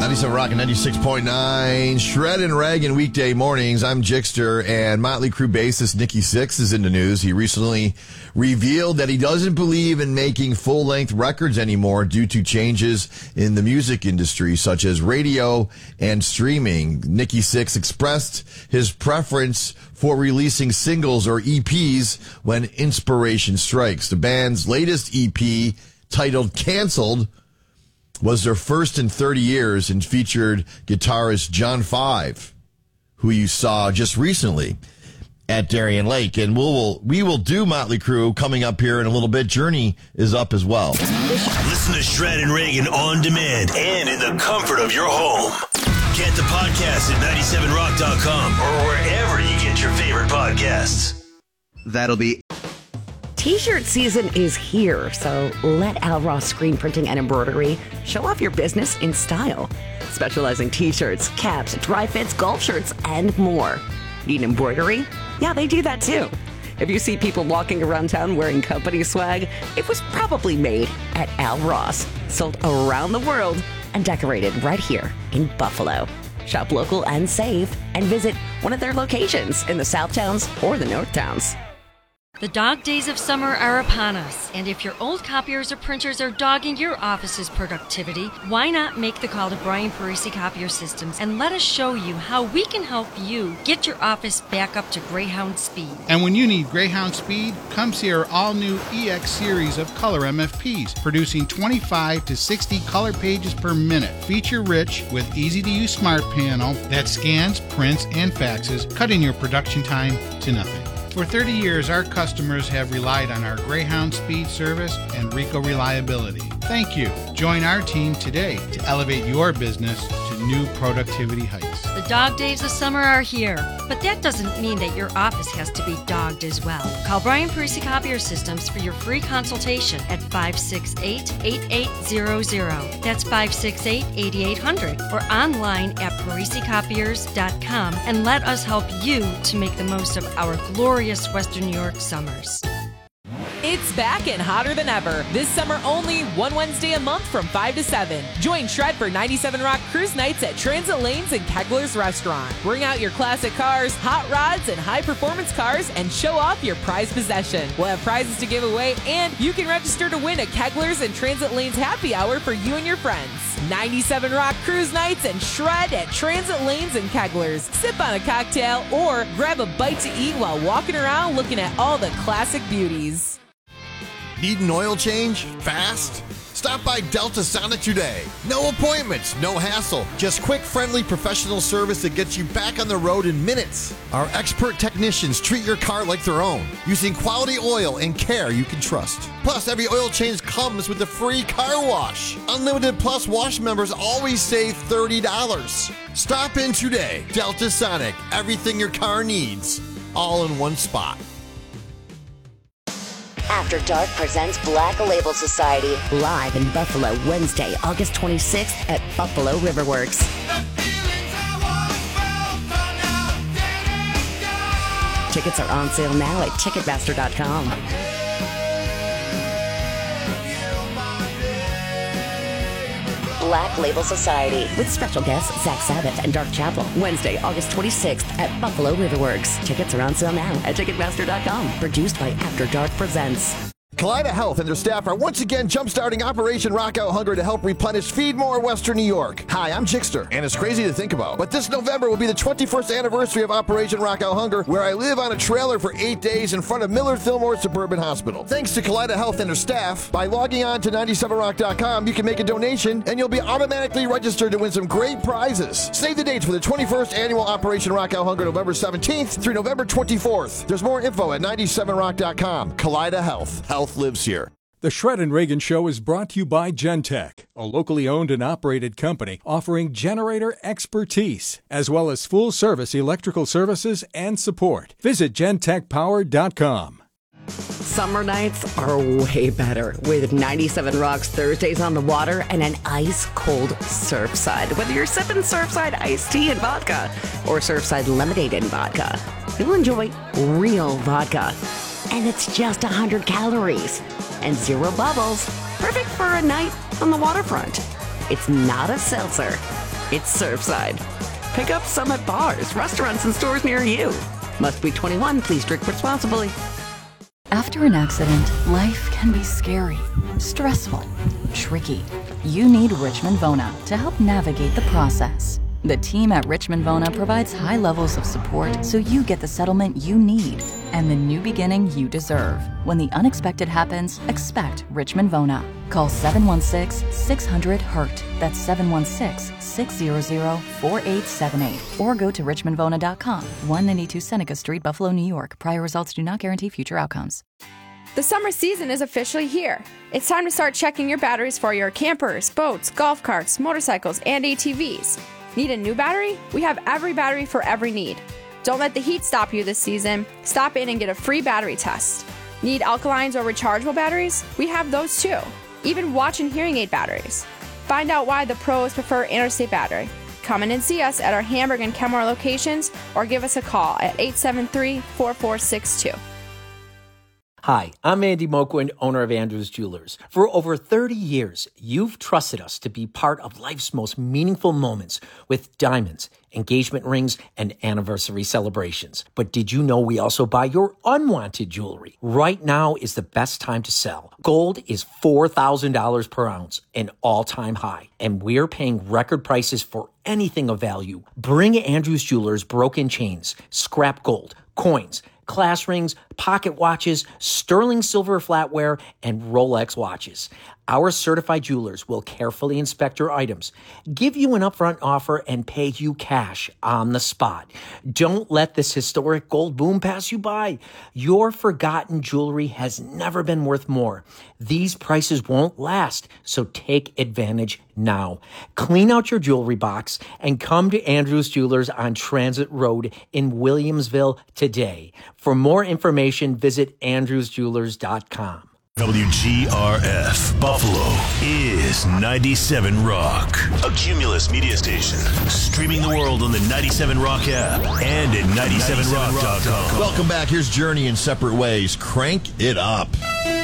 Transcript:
97 Rock and 96.9. Shred and Reagan weekday mornings. I'm Jixter, and Motley Crue bassist Nikki Sixx is in the news. He recently revealed that he doesn't believe in making full-length records anymore due to changes in the music industry, such as radio and streaming. Nikki Sixx expressed his preference for releasing singles or EPs when inspiration strikes. The band's latest EP, titled Cancelled, was their first in 30 years and featured guitarist John Five, who you saw just recently at Darien Lake. And we will do Motley Crue coming up here in a little bit. Journey is up as well. Listen to Shred and Reagan on demand and in the comfort of your home. Get the podcast at 97rock.com or wherever you get your favorite podcasts. That'll be... T-shirt season is here, so let Al Ross Screen Printing and Embroidery show off your business in style. Specializing T-shirts, caps, dry fits, golf shirts, and more. Need embroidery? Yeah, they do that too. If you see people walking around town wearing company swag, it was probably made at Al Ross. Sold around the world and decorated right here in Buffalo. Shop local and save, and visit one of their locations in the South Towns or the North Towns. The dog days of summer are upon us, and if your old copiers or printers are dogging your office's productivity, why not make the call to Brian Parisi Copier Systems and let us show you how we can help you get your office back up to Greyhound speed. And when you need Greyhound speed, come see our all-new EX series of color MFPs, producing 25 to 60 color pages per minute. Feature-rich with easy-to-use smart panel that scans, prints, and faxes, cutting your production time to nothing. For 30 years, our customers have relied on our Greyhound speed service and Rico reliability. Thank you. Join our team today to elevate your business to new productivity heights. The dog days of summer are here, but that doesn't mean that your office has to be dogged as well. Call Brian Parisi Copier Systems for your free consultation at 568-8800. That's 568-8800, or online at ParisiCopiers.com, and let us help you to make the most of our glorious Western New York summers. It's back and hotter than ever. This summer only, one Wednesday a month from 5 to 7. Join Shred for 97 Rock Cruise Nights at Transit Lanes and Kegler's Restaurant. Bring out your classic cars, hot rods, and high-performance cars and show off your prized possession. We'll have prizes to give away, and you can register to win a Kegler's and Transit Lanes happy hour for you and your friends. 97 Rock Cruise Nights and Shred at Transit Lanes and Kegler's. Sip on a cocktail or grab a bite to eat while walking around looking at all the classic beauties. Need an oil change? Fast? Stop by Delta Sonic today. No appointments, no hassle. Just quick, friendly, professional service that gets you back on the road in minutes. Our expert technicians treat your car like their own, using quality oil and care you can trust. Plus, every oil change comes with a free car wash. Unlimited Plus Wash members always save $30. Stop in today. Delta Sonic, everything your car needs, all in one spot. After Dark presents Black Label Society, live in Buffalo, Wednesday, August 26th at Buffalo Riverworks. Tickets are on sale now at Ticketmaster.com. Black Label Society with special guests Zach Sabbath and Dark Chapel. Wednesday, August 26th at Buffalo Riverworks. Tickets are on sale now at Ticketmaster.com. Produced by After Dark Presents. Kaleida Health and their staff are once again jumpstarting Operation Rock Out Hunger to help replenish Feed More Western New York. Hi, I'm Jixter, and it's crazy to think about, but this November will be the 21st anniversary of Operation Rock Out Hunger, where I live on a trailer for 8 days in front of Millard Fillmore Suburban Hospital. Thanks to Kaleida Health and their staff, by logging on to 97rock.com, you can make a donation, and you'll be automatically registered to win some great prizes. Save the dates for the 21st annual Operation Rock Out Hunger, November 17th through November 24th. There's more info at 97rock.com. Kaleida Health. Health lives here. The Shred and Reagan Show is brought to you by Gentech, a locally owned and operated company offering generator expertise, as well as full-service electrical services and support. Visit gentechpower.com. Summer nights are way better with 97 Rocks Thursdays on the water and an ice-cold Surfside. Whether you're sipping Surfside iced tea and vodka or Surfside lemonade and vodka, you'll enjoy real vodka. And it's just 100 calories and 0 bubbles. Perfect for a night on the waterfront. It's not a seltzer. It's Surfside. Pick up some at bars, restaurants, and stores near you. Must be 21. Please drink responsibly. After an accident, life can be scary, stressful, tricky. You need Richmond Vona to help navigate the process. The team at Richmond Vona provides high levels of support so you get the settlement you need and the new beginning you deserve. When the unexpected happens, expect Richmond Vona. Call 716-600-HURT. That's 716-600-4878. Or go to richmondvona.com. 192 Seneca Street, Buffalo, New York. Prior results do not guarantee future outcomes. The summer season is officially here. It's time to start checking your batteries for your campers, boats, golf carts, motorcycles, and ATVs. Need a new battery? We have every battery for every need. Don't let the heat stop you this season. Stop in and get a free battery test. Need alkalines or rechargeable batteries? We have those too. Even watch and hearing aid batteries. Find out why the pros prefer Interstate Battery. Come in and see us at our Hamburg and Kenmore locations or give us a call at 873-4462. Hi, I'm Andy Moquin, owner of Andrews Jewelers. For over 30 years, you've trusted us to be part of life's most meaningful moments with diamonds, engagement rings, and anniversary celebrations. But did you know we also buy your unwanted jewelry? Right now is the best time to sell. Gold is $4,000 per ounce, an all-time high, and we're paying record prices for anything of value. Bring Andrews Jewelers broken chains, scrap gold, coins, class rings, pocket watches, sterling silver flatware, and Rolex watches. Our certified jewelers will carefully inspect your items, give you an upfront offer, and pay you cash on the spot. Don't let this historic gold boom pass you by. Your forgotten jewelry has never been worth more. These prices won't last, so take advantage now. Clean out your jewelry box and come to Andrews Jewelers on Transit Road in Williamsville today. For more information, visit andrewsjewelers.com. WGRF Buffalo is 97 Rock, a Cumulus media station. Streaming the world on the 97 Rock app and at 97rock.com. Welcome back. Here's Journey in Separate Ways. Crank it up.